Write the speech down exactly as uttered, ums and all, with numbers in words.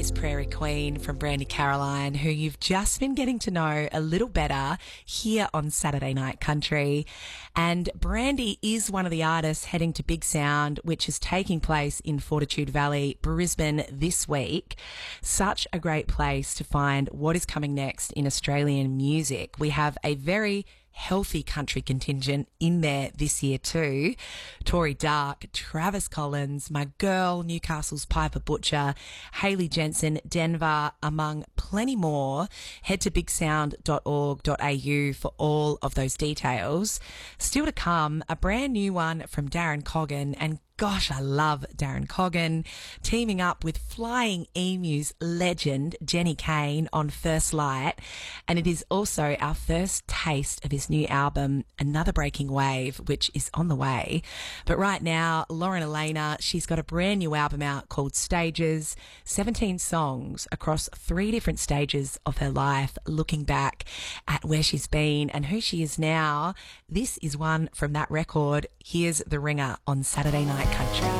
is Prairie Queen from Brandy Caroline, who you've just been getting to know a little better here on Saturday Night Country. And Brandy is one of the artists heading to Big Sound, which is taking place in Fortitude Valley, Brisbane this week. Such a great place to find what is coming next in Australian music. We have a very healthy country contingent in there this year too. Tori Dark, Travis Collins, my girl, Newcastle's Piper Butcher, Hayley Jensen, Denver, among plenty more. Head to big sound dot org dot a u for all of those details. Still to come, a brand new one from Darren Coggan, and gosh, I love Darren Coggan, teaming up with Flying Emu's legend Jenny Kane on First Light. And it is also our first taste of his new album, Another Breaking Wave, which is on the way. But right now, Lauren Elena, she's got a brand new album out called Stages, seventeen songs across three different stages of her life, looking back at where she's been and who she is now. This is one from that record. Here's The Ringer on Saturday Night Country.